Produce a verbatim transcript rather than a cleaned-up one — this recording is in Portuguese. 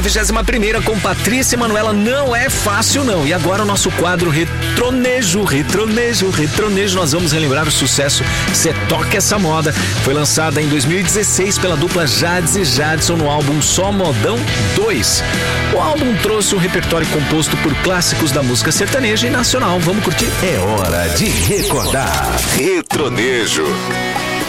vigésima primeira com Patrícia e Manuela não é fácil não. E agora o nosso quadro Retronejo, Retronejo, Retronejo. Nós vamos relembrar o sucesso Cê Toca Essa Moda. Foi lançada em dois mil e dezesseis pela dupla Jades e Jadson no álbum Só Modão dois. O álbum trouxe um repertório composto por clássicos da música sertaneja e nacional. Vamos curtir? É hora de recordar. Retronejo.